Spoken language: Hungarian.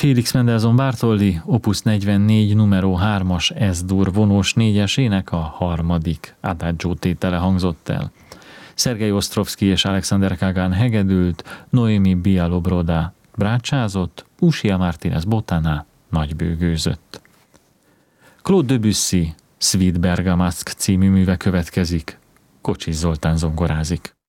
Félix Mendelssohn Bartholdy, opus 44, numero 3-as S-dur vonós 4-esének a harmadik adagio tétele hangzott el. Szergej Osztrovszky és Alexander Kagan hegedült, Noémi Bialobroda brácsázott, Usia Martínez Botana nagybőgőzött. Claude Debussy Suite Bergamasque című műve következik, Kocsis Zoltán zongorázik.